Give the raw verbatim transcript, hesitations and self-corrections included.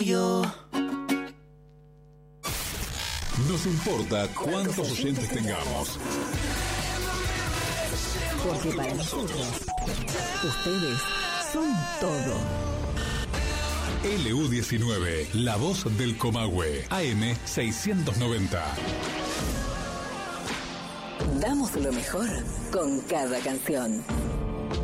yo. Nos importa cuántos oyentes tengamos. Porque para nosotros, ustedes son todo. L U diecinueve, la voz del Comahue, A M seiscientos noventa. Damos lo mejor con cada canción.